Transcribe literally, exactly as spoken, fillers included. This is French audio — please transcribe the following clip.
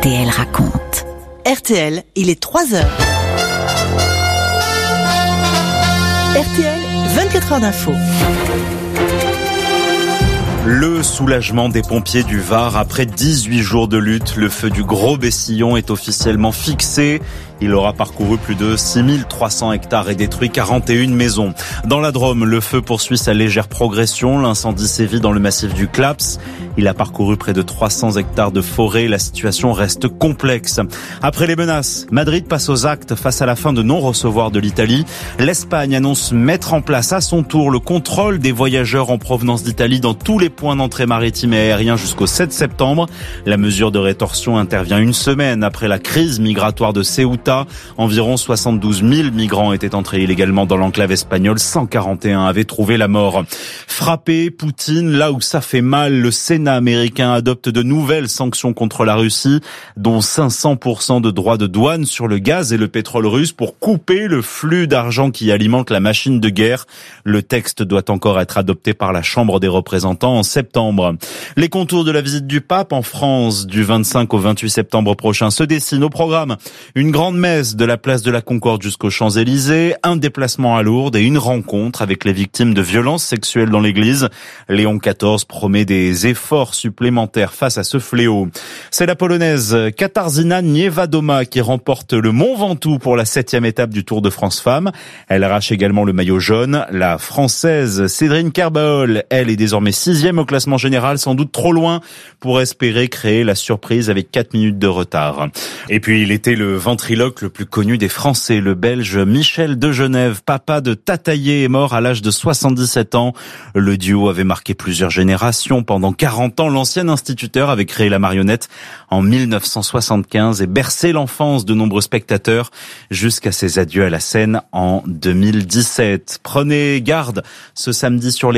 T L raconte. R T L, il est trois heures. R T L, vingt-quatre heures d'info. Le soulagement des pompiers du Var après dix-huit jours de lutte. Le feu du Gros Bessillon est officiellement fixé. Il aura parcouru plus de six mille trois cents hectares et détruit quarante et une maisons. Dans la Drôme, le feu poursuit sa légère progression. L'incendie sévit dans le massif du Claps. Il a parcouru près de trois cents hectares de forêt. La situation reste complexe. Après les menaces, Madrid passe aux actes face à la fin de non-recevoir de l'Italie. L'Espagne annonce mettre en place à son tour le contrôle des voyageurs en provenance d'Italie dans tous les points d'entrée maritime et aérien jusqu'au sept septembre. La mesure de rétorsion intervient une semaine après la crise migratoire de Ceuta. Environ soixante-douze mille migrants étaient entrés illégalement dans l'enclave espagnole. cent quarante et un avaient trouvé la mort. Frappé, Poutine, là où ça fait mal, le Sénat américain adopte de nouvelles sanctions contre la Russie, dont cinq cents pour cent de droits de douane sur le gaz et le pétrole russe pour couper le flux d'argent qui alimente la machine de guerre. Le texte doit encore être adopté par la Chambre des représentants en septembre. Les contours de la visite du pape en France du vingt-cinq au vingt-huit septembre prochain se dessinent. Au programme, une grande messe de la place de la Concorde jusqu'aux Champs-Élysées, un déplacement à Lourdes et une rencontre avec les victimes de violences sexuelles dans l'église. Léon quatorze promet des efforts supplémentaires face à ce fléau. C'est la Polonaise Katarzyna Niewiadoma qui remporte le Mont Ventoux pour la septième étape du Tour de France Femmes. Elle arrache également le maillot jaune. La Française Cédrine Kerbaol, elle est désormais sixième au classement général, sans doute trop loin pour espérer créer la surprise avec quatre minutes de retard. Et puis il était le ventriloque le plus connu des Français, le Belge Michel Degenève, papa de Tataillé, est mort à l'âge de soixante-dix-sept ans. Le duo avait marqué plusieurs générations. Pendant quarante ans, l'ancien instituteur avait créé la marionnette en mille neuf cent soixante-quinze et bercé l'enfance de nombreux spectateurs jusqu'à ses adieux à la scène en deux mille dix-sept. Prenez garde ce samedi sur les